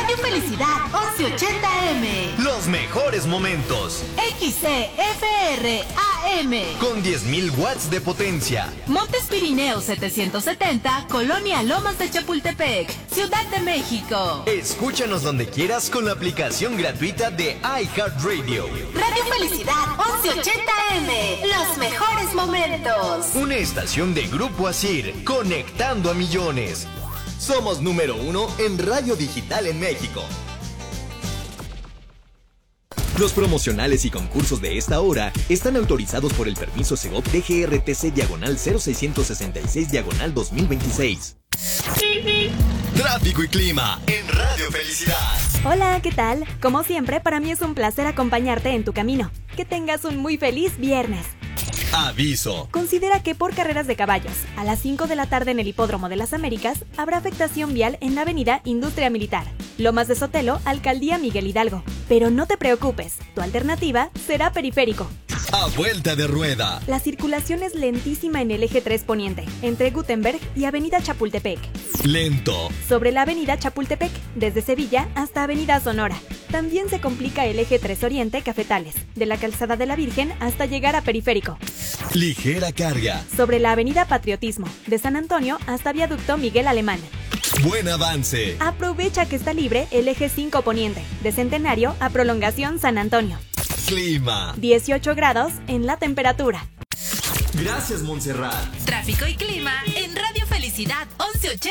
Radio Felicidad 1180M. Los mejores momentos. XCFR AM. Con 10.000 watts de potencia. Montes Pirineos 770, Colonia Lomas de Chapultepec, Ciudad de México. Escúchanos donde quieras con la aplicación gratuita de iHeartRadio. Radio Felicidad 1180M. Los mejores momentos. Una estación de Grupo Asir, conectando a millones. Somos número 1 en radio digital en México. Los promocionales y concursos de esta hora están autorizados por el permiso Segov DGRTC/0666/2026. Tráfico y clima en Radio Felicidad. Hola, ¿qué tal? Como siempre, para mí es un placer acompañarte en tu camino. Que tengas un muy feliz viernes. Aviso. Considera que por carreras de caballos, a las 5 de la tarde en el Hipódromo de las Américas, habrá afectación vial en la avenida Industria Militar, Lomas de Sotelo, Alcaldía Miguel Hidalgo. Pero no te preocupes, tu alternativa será Periférico. A vuelta de rueda. La circulación es lentísima en el eje 3 Poniente, entre Gutenberg y avenida Chapultepec. Lento. Sobre la avenida Chapultepec, desde Sevilla hasta avenida Sonora. También se complica el eje 3 Oriente Cafetales, de la Calzada de la Virgen hasta llegar a Periférico. Ligera carga. Sobre la avenida Patriotismo, de San Antonio hasta viaducto Miguel Alemán. Buen avance. Aprovecha que está libre el eje 5 Poniente, de Centenario a Prolongación San Antonio. Clima. 18 grados en la temperatura. Gracias, Montserrat. Tráfico y clima en Radio Felicidad 1180.